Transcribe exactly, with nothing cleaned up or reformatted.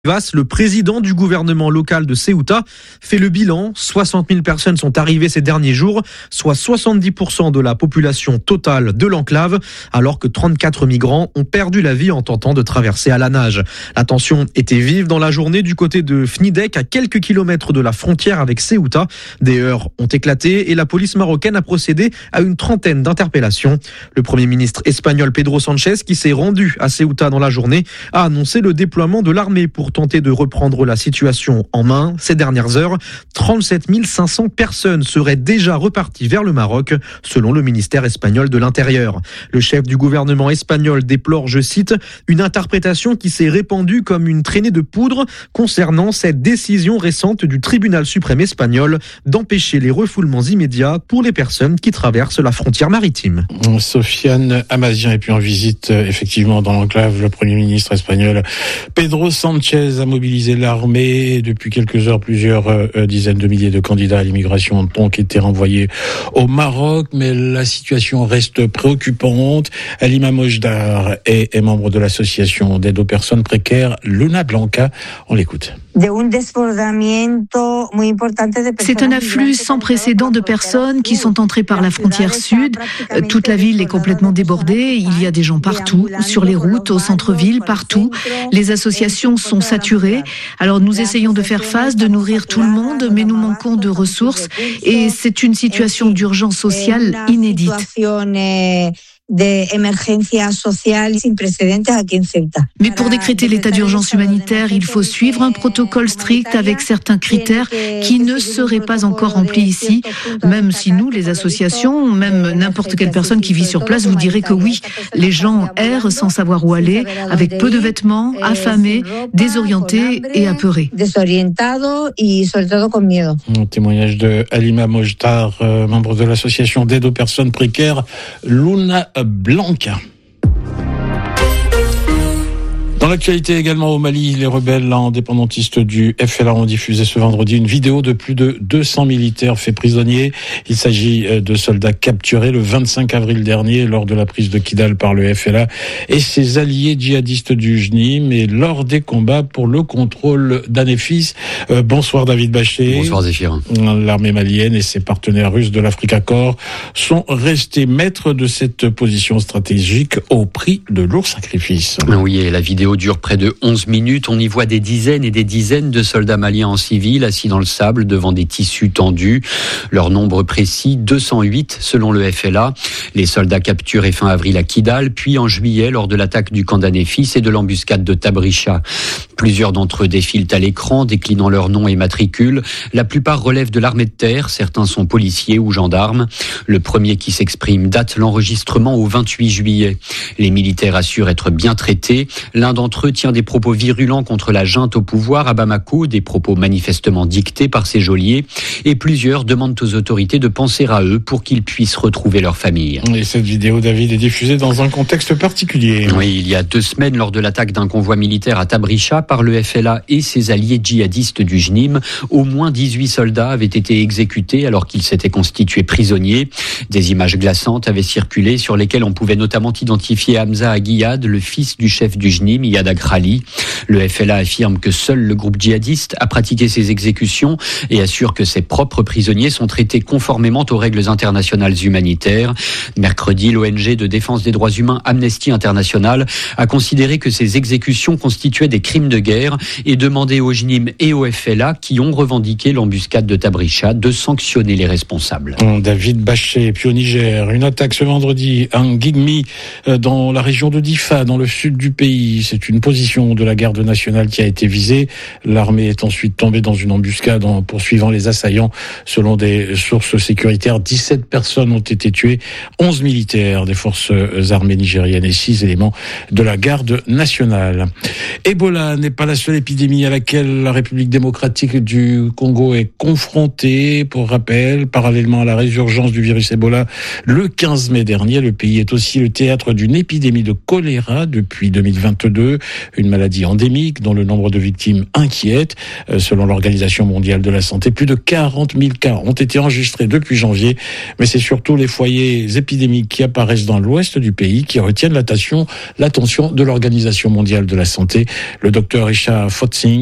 Le président du gouvernement local de Ceuta fait le bilan. soixante mille personnes sont arrivées ces derniers jours, soit soixante-dix pour cent de la population totale de l'enclave, alors que trente-quatre migrants ont perdu la vie en tentant de traverser à la nage. La tension était vive dans la journée du côté de Fnidek, à quelques kilomètres de la frontière avec Ceuta. Des heurts ont éclaté et la police marocaine a procédé à une trentaine d'interpellations. Le premier ministre espagnol Pedro Sánchez, qui s'est rendu à Ceuta dans la journée, a annoncé le déploiement de l'armée pour tenter de reprendre la situation en main. Ces dernières heures, trente-sept mille cinq cents personnes seraient déjà reparties vers le Maroc, selon le ministère espagnol de l'Intérieur. Le chef du gouvernement espagnol déplore, je cite, une interprétation qui s'est répandue comme une traînée de poudre concernant cette décision récente du tribunal suprême espagnol d'empêcher les refoulements immédiats pour les personnes qui traversent la frontière maritime. Sofiane Amazian est puis en visite effectivement dans l'enclave. Le Premier ministre espagnol Pedro Sánchez a mobilisé l'armée. Depuis quelques heures, plusieurs euh, dizaines de milliers de candidats à l'immigration ont donc été renvoyés au Maroc, mais la situation reste préoccupante. Halima Mojdar est, est membre de l'association d'aide aux personnes précaires Luna Blanca. On l'écoute. C'est un afflux sans précédent de personnes qui sont entrées par la frontière sud. Toute la ville est complètement débordée. Il y a des gens partout, sur les routes, au centre-ville, partout. Les associations sont saturées. Alors nous essayons de faire face, de nourrir tout le monde, mais nous manquons de ressources. Et c'est une situation d'urgence sociale inédite. Mais pour décréter l'état d'urgence humanitaire, il faut suivre un protocole strict avec certains critères qui ne seraient pas encore remplis ici. Même si nous, les associations, même n'importe quelle personne qui vit sur place vous dirait que oui, les gens errent sans savoir où aller, avec peu de vêtements, affamés, désorientés et apeurés. Un témoignage de Halima Mojdar, euh, membre de l'association d'aide aux personnes précaires Luna Blanca. Dans l'actualité également au Mali, les rebelles indépendantistes du F L A ont diffusé ce vendredi une vidéo de plus de deux cents militaires faits prisonniers. Il s'agit de soldats capturés le vingt-cinq avril dernier lors de la prise de Kidal par le F L A et ses alliés djihadistes du J N I M et lors des combats pour le contrôle d'Anefis. Euh, bonsoir David Bachet. Bonsoir Zéphyr. L'armée malienne et ses partenaires russes de l'Africa Corps sont restés maîtres de cette position stratégique au prix de lourds sacrifices. Oui, et la vidéo dure près de onze minutes. On y voit des dizaines et des dizaines de soldats maliens en civil assis dans le sable devant des tissus tendus. Leur nombre précis, deux cent huit selon le F L A. Les soldats capturés fin avril à Kidal, puis en juillet lors de l'attaque du camp d'Anefis et de l'embuscade de Tabricha. Plusieurs d'entre eux défilent à l'écran, déclinant leur nom et matricule. La plupart relèvent de l'armée de terre, certains sont policiers ou gendarmes. Le premier qui s'exprime date l'enregistrement au vingt-huit juillet. Les militaires assurent être bien traités. L'un d'entre eux tient des propos virulents contre la junte au pouvoir à Bamako, des propos manifestement dictés par ses geôliers, et plusieurs demandent aux autorités de penser à eux pour qu'ils puissent retrouver leur famille. Et cette vidéo, David, est diffusée dans un contexte particulier. Oui, il y a deux semaines, lors de l'attaque d'un convoi militaire à Tabricha par le F L A et ses alliés djihadistes du J N I M, au moins dix-huit soldats avaient été exécutés alors qu'ils s'étaient constitués prisonniers. Des images glaçantes avaient circulé sur lesquelles on pouvait notamment identifier Hamza Aguillad, le fils du chef du J N I M, Iyad Agrali. Le F L A affirme que seul le groupe djihadiste a pratiqué ces exécutions et assure que ses propres prisonniers sont traités conformément aux règles internationales humanitaires. Mercredi, l'O N G de défense des droits humains Amnesty International a considéré que ces exécutions constituaient des crimes de guerre et demandé au J N I M et au F L A, qui ont revendiqué l'embuscade de Tabricha, de sanctionner les responsables. David Bachet, puis au Niger, une attaque ce vendredi à Ngigmi, dans la région de Difa, dans le sud du pays. C'est une position de la garde nationale qui a été visée. L'armée est ensuite tombée dans une embuscade en poursuivant les assaillants. Selon des sources sécuritaires, dix-sept personnes ont été tuées, onze militaires des forces armées nigériennes et six éléments de la garde nationale. Ebola n'est pas la seule épidémie à laquelle la République démocratique du Congo est confrontée. Pour rappel, parallèlement à la résurgence du virus Ebola le quinze mai dernier, le pays est aussi le théâtre d'une épidémie de choléra depuis deux mille vingt-deux. deux, une maladie endémique dont le nombre de victimes inquiète. Selon l'Organisation mondiale de la santé, plus de quarante mille cas ont été enregistrés depuis janvier, mais c'est surtout les foyers épidémiques qui apparaissent dans l'ouest du pays qui retiennent l'attention, l'attention de l'Organisation mondiale de la santé. Le docteur Richard Fotzing